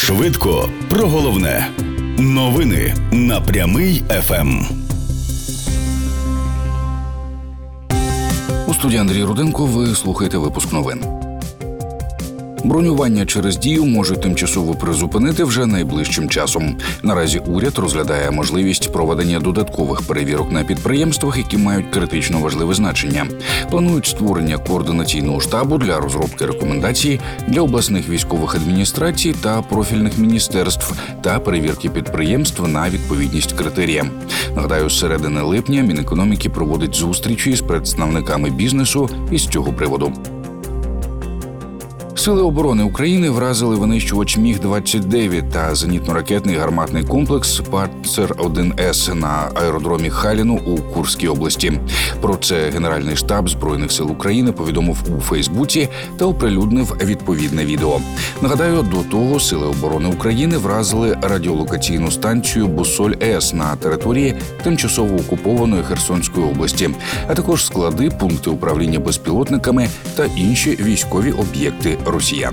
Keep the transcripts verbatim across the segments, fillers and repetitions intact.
Швидко про головне. Новини на Прямий еф ем. У студії Андрій Руденко, ви слухаєте випуск новин. Бронювання через Дію можуть тимчасово призупинити вже найближчим часом. Наразі уряд розглядає можливість проведення додаткових перевірок на підприємствах, які мають критично важливе значення. Планують створення координаційного штабу для розробки рекомендацій для обласних військових адміністрацій та профільних міністерств та перевірки підприємств на відповідність критеріям. Нагадаю, з середини липня Мінекономіки проводить зустрічі з представниками бізнесу із цього приводу. Сили оборони України вразили винищувач Міг двадцять дев'ять та зенітно-ракетний гарматний комплекс Панцер один ес на аеродромі Халіну у Курській області. Про це Генеральний штаб Збройних сил України повідомив у Фейсбуці та оприлюднив відповідне відео. Нагадаю, до того Сили оборони України вразили радіолокаційну станцію Бусоль-С на території тимчасово окупованої Херсонської області, а також склади, пункти управління безпілотниками та інші військові об'єкти росіян.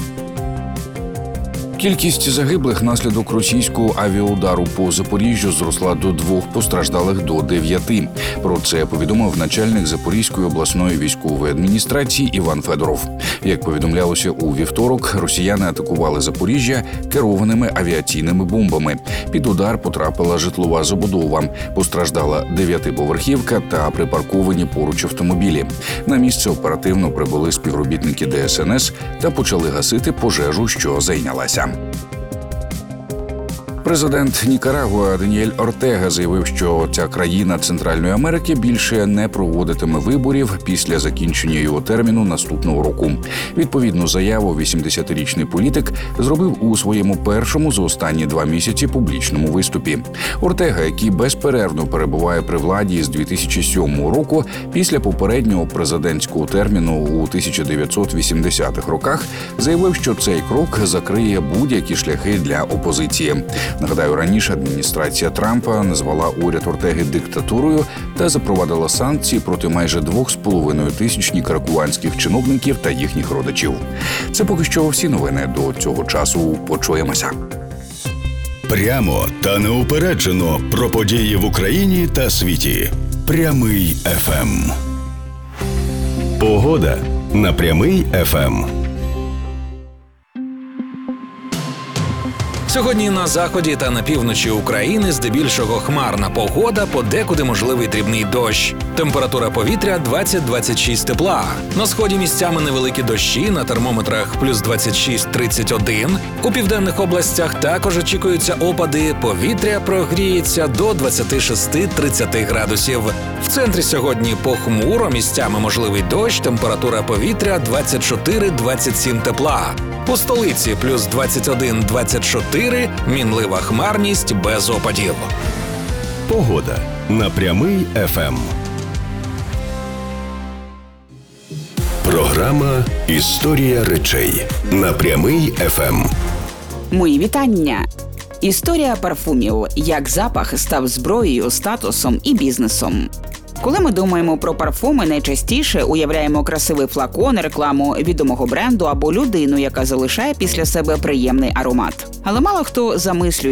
Кількість загиблих внаслідок російського авіаудару по Запоріжжю зросла до двох, постраждалих до дев'яти. Про це повідомив начальник Запорізької обласної військової адміністрації Іван Федоров. Як повідомлялося у вівторок, росіяни атакували Запоріжжя керованими авіаційними бомбами. Під удар потрапила житлова забудова. Постраждала дев'ятиповерхівка та припарковані поруч автомобілі. На місце оперативно прибули співробітники де ес ен ес та почали гасити пожежу, що зайнялася. Президент Нікарагуа Даніель Ортега заявив, що ця країна Центральної Америки більше не проводитиме виборів після закінчення його терміну наступного року. Відповідну заяву вісімдесятирічний політик зробив у своєму першому за останні два місяці публічному виступі. Ортега, який безперервно перебуває при владі з дві тисячі сьомого року, після попереднього президентського терміну у тисяча дев'ятсот вісімдесятих роках, заявив, що цей крок закриє будь-які шляхи для опозиції. Нагадаю, раніше адміністрація Трампа назвала уряд Ортеги диктатурою та запровадила санкції проти майже двох з половиною тисяч нікарагуанських чиновників та їхніх родичів. Це поки що всі новини до цього часу. Почуємося. Прямо та неупереджено про події в Україні та світі. Прямий еф ем. Погода на Прямий еф ем. Сьогодні на заході та на півночі України здебільшого хмарна погода, подекуди можливий дрібний дощ. Температура повітря двадцять - двадцять шість тепла. На сході місцями невеликі дощі, на термометрах плюс двадцять шість - тридцять один. У південних областях також очікуються опади, повітря прогріється до двадцять шість - тридцять градусів. В центрі сьогодні похмуро, місцями можливий дощ, температура повітря двадцять чотири - двадцять сім тепла. У столиці плюс двадцять один - двадцять чотири, мінлива хмарність без опадів. Погода на Прямий еф ем. Програма «Історія речей» на Прямий еф ем. Мої вітання! Історія парфумів. Як запах став зброєю, статусом і бізнесом. Коли ми думаємо про парфуми, найчастіше уявляємо красивий флакон, рекламу відомого бренду або людину, яка залишає після себе приємний аромат. Але мало хто замислює